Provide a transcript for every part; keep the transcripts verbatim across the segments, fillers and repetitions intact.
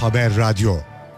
A Haber Radyo.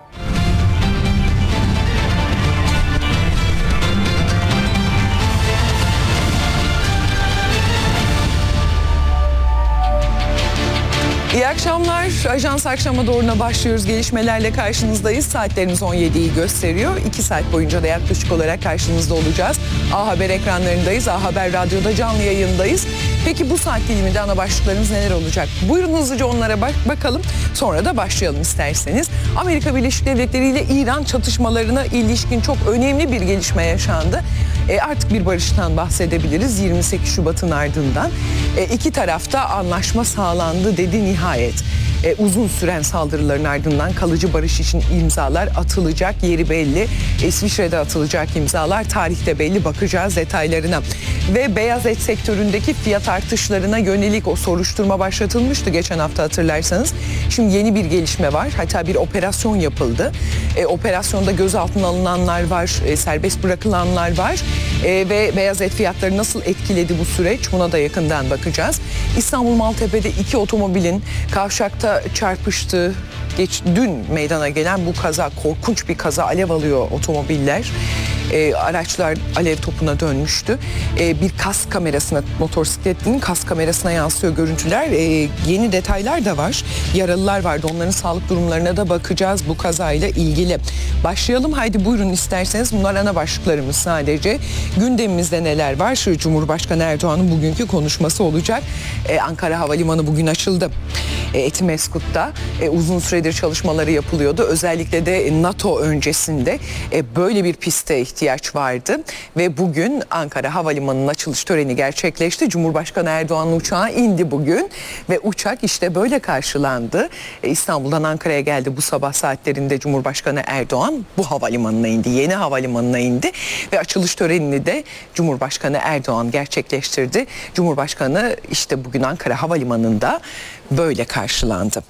İyi akşamlar. Ajans akşama doğruna başlıyoruz. Gelişmelerle karşınızdayız. Saatlerimiz on yediyi gösteriyor. iki saat boyunca da yaklaşık olarak karşınızda olacağız. A Haber ekranlarındayız. A Haber Radyo'da canlı yayındayız. Peki bu saat diliminde ana başlıklarımız neler olacak? Buyurun hızlıca onlara bak bakalım. Sonra da başlayalım isterseniz. Amerika Birleşik Devletleri ile İran çatışmalarına ilişkin çok önemli bir gelişme yaşandı. E artık bir barıştan bahsedebiliriz. yirmi sekiz Şubat'ın ardından e, iki tarafta anlaşma sağlandı dedi nihayet. E, uzun süren saldırıların ardından kalıcı barış için imzalar atılacak, yeri belli. İsviçre'de atılacak imzalar tarihte belli, bakacağız detaylarına. Ve beyaz et sektöründeki fiyat artışlarına yönelik o soruşturma başlatılmıştı geçen hafta hatırlarsanız. Şimdi yeni bir gelişme var, hatta bir operasyon yapıldı. E, operasyonda gözaltına alınanlar var, e, serbest bırakılanlar var. E, ve beyaz et fiyatları nasıl etkiledi bu süreç, buna da yakından bakacağız. İstanbul Maltepe'de iki otomobilin kavşakta çarpıştığı, geç, dün meydana gelen bu kaza, korkunç bir kaza, alev alıyor otomobiller. E, araçlar alev topuna dönmüştü. E, bir kas kamerasına, motosikletlinin kas kamerasına yansıyor görüntüler. E, yeni detaylar da var. Yaralılar vardı. Onların sağlık durumlarına da bakacağız bu kazayla ilgili. Başlayalım. Haydi buyurun isterseniz. Bunlar ana başlıklarımız sadece. Gündemimizde neler var? Şu Cumhurbaşkanı Erdoğan'ın bugünkü konuşması olacak. E, Ankara Havalimanı bugün açıldı. E, Etimeskut'ta e, uzun süredir çalışmaları yapılıyordu. Özellikle de NATO öncesinde e, böyle bir piste ihtiyaç vardı ve bugün Ankara Havalimanı'nın açılış töreni gerçekleşti. Cumhurbaşkanı Erdoğan'ın uçağı indi bugün ve uçak işte böyle karşılandı. E, İstanbul'dan Ankara'ya geldi bu sabah saatlerinde Cumhurbaşkanı Erdoğan bu havalimanına indi, yeni havalimanına indi ve açılış törenini de Cumhurbaşkanı Erdoğan gerçekleştirdi. Cumhurbaşkanı işte bugün Ankara Havalimanı'nda böyle karşılandı.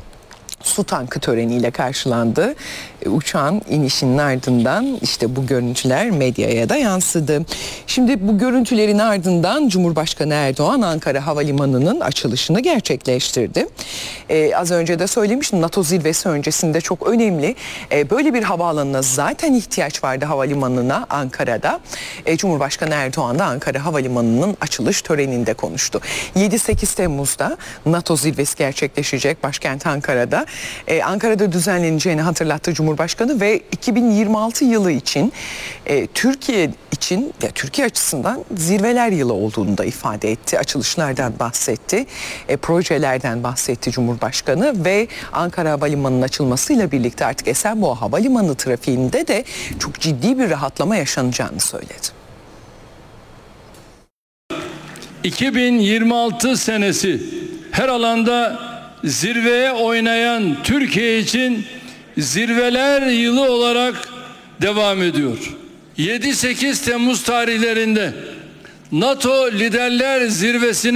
Su tankı töreniyle karşılandı. Uçağın inişinin ardından işte bu görüntüler medyaya da yansıdı. Şimdi bu görüntülerin ardından Cumhurbaşkanı Erdoğan Ankara Havalimanı'nın açılışını gerçekleştirdi. Ee, az önce de söylemiştim, NATO zirvesi öncesinde çok önemli. Ee, böyle bir havaalanına zaten ihtiyaç vardı, havalimanına Ankara'da. Ee, Cumhurbaşkanı Erdoğan da Ankara Havalimanı'nın açılış töreninde konuştu. yedi sekiz Temmuz'da NATO zirvesi gerçekleşecek başkent Ankara'da. Ee, Ankara'da düzenleneceğini hatırlattı Cumhurbaşkanı ve iki bin yirmi altı yılı için e, Türkiye için, ya Türkiye açısından zirveler yılı olduğunu da ifade etti. Açılışlardan bahsetti, e, projelerden bahsetti Cumhurbaşkanı ve Ankara Havalimanı'nın açılmasıyla birlikte artık Esenboğa Havalimanı trafiğinde de çok ciddi bir rahatlama yaşanacağını söyledi. iki bin yirmi altı senesi her alanda zirveye oynayan Türkiye için zirveler yılı olarak devam ediyor. yedi sekiz Temmuz tarihlerinde NATO Liderler Zirvesi'ne